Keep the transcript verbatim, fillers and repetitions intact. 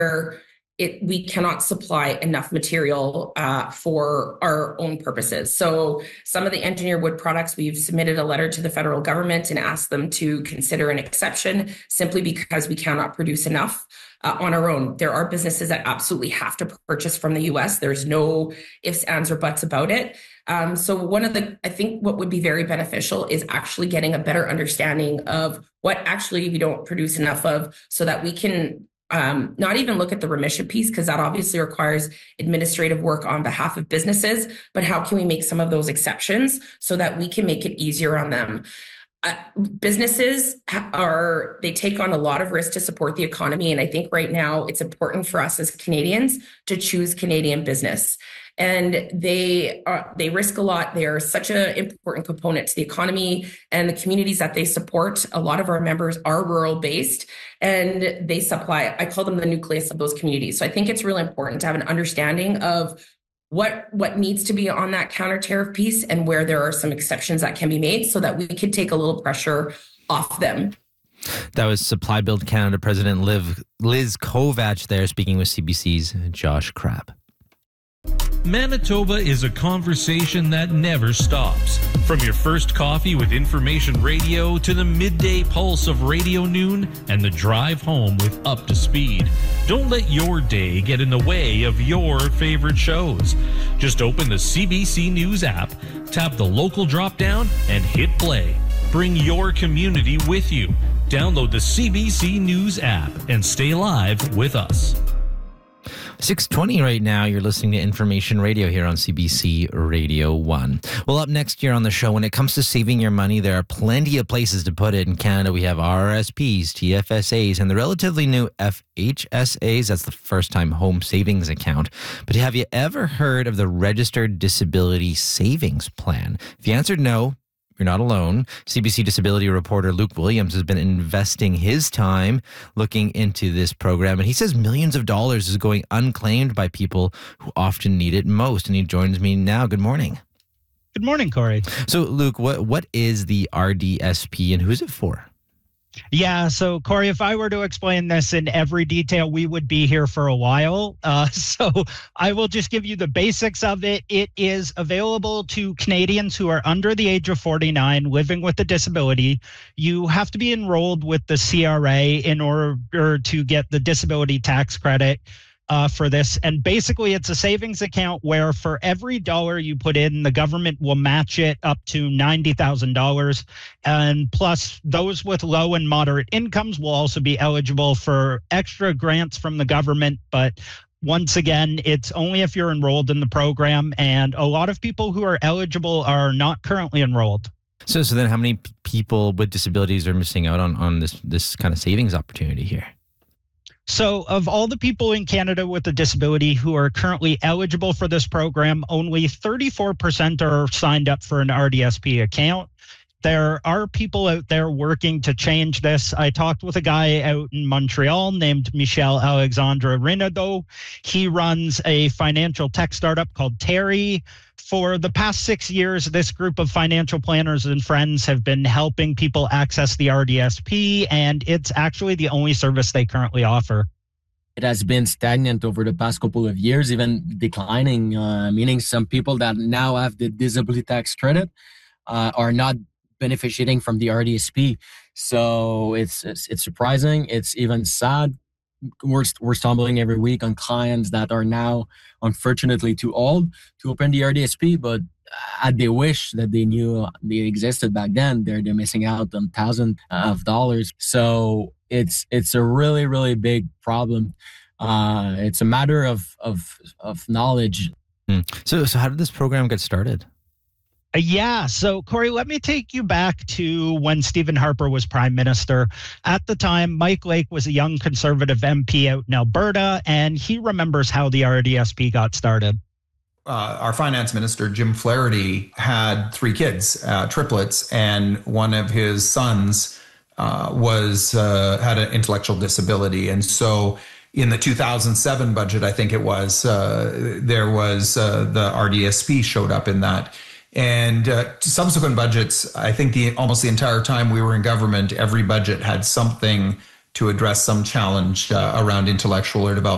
it we cannot supply enough material uh, for our own purposes. So some of the engineered wood products, we've submitted a letter to the federal government and asked them to consider an exception simply because we cannot produce enough uh, on our own. There are businesses that absolutely have to purchase from the U S. There's no ifs, ands, or buts about it. Um, so one of the, I think what would be very beneficial is actually getting a better understanding of what actually we don't produce enough of so that we can Um, not even look at the remission piece, because that obviously requires administrative work on behalf of businesses, but how can we make some of those exceptions so that we can make it easier on them? Uh, businesses are, they take on a lot of risk to support the economy. And I think right now it's important for us as Canadians to choose Canadian business. And they are, they risk a lot. They are such an important component to the economy and the communities that they support. A lot of our members are rural based and they supply, I call them the nucleus of those communities. So I think it's really important to have an understanding of what, what needs to be on that counter tariff piece and where there are some exceptions that can be made so that we can take a little pressure off them. That was Supply Build Canada President Liv, Liz Kovach there speaking with C B C's Josh Crabb. Manitoba is a conversation that never stops. From your first coffee with information radio to the midday pulse of Radio Noon and the drive home with Up to Speed. Don't let your day get in the way of your favorite shows. Just open the C B C News app, tap the local drop-down, and hit play. Bring your community with you. Download the C B C News app and stay live with us. six twenty right now. You're listening to Information Radio here on C B C Radio one. Well, up next year on the show, when it comes to saving your money, there are plenty of places to put it. In Canada, we have R R S Ps, T F S As, and the relatively new F H S As. That's the first-time home savings account. But have you ever heard of the Registered Disability Savings Plan? If you answered no, you're not alone. C B C Disability reporter Luke Williams has been investing his time looking into this program, and he says millions of dollars is going unclaimed by people who often need it most. And he joins me now. Good morning. Good morning, Corey. So, Luke, what what is the R D S P and who is it for? Yeah, so Corey, if I were to explain this in every detail, we would be here for a while. Uh, so I will just give you the basics of it. It is available to Canadians who are under the age of forty-nine living with a disability. You have to be enrolled with the C R A in order to get the disability tax credit uh, for this. And basically, it's a savings account where for every dollar you put in, the government will match it up to ninety thousand dollars. And plus, those with low and moderate incomes will also be eligible for extra grants from the government. But once again, it's only if you're enrolled in the program. And a lot of people who are eligible are not currently enrolled. So, so then how many p- people with disabilities are missing out on, on this, this kind of savings opportunity here? So of all the people in Canada with a disability who are currently eligible for this program, only thirty-four percent are signed up for an R D S P account. There are people out there working to change this. I talked with a guy out in Montreal named Michel Alexandre Renaudot. He runs a financial tech startup called Terry. For the past six years, this group of financial planners and friends have been helping people access the R D S P, and it's actually the only service they currently offer. It has been stagnant over the past couple of years, even declining, uh, meaning some people that now have the disability tax credit uh, are not benefiting from the R D S P. So it's, it's it's surprising. It's even sad. We're, we're stumbling every week on clients that are now, unfortunately, too old to open the R D S P, but uh, they wish that they knew they existed back then. They're, they're missing out on thousands of dollars. So it's it's a really, really big problem. Uh, it's a matter of of, of knowledge. Hmm. So, so how did this program get started? Uh, yeah. So, Corey, let me take you back to when Stephen Harper was prime minister. At the time, Mike Lake was a young conservative M P out in Alberta, and he remembers how the R D S P got started. Uh, our finance minister, Jim Flaherty, had three kids, uh, triplets, and one of his sons uh, was uh, had an intellectual disability. And so in the two thousand seven budget, I think it was, uh, there was uh, the R D S P showed up in that. And uh, subsequent budgets, I think the almost the entire time we were in government, every budget had something to address some challenge uh, around intellectual or developmental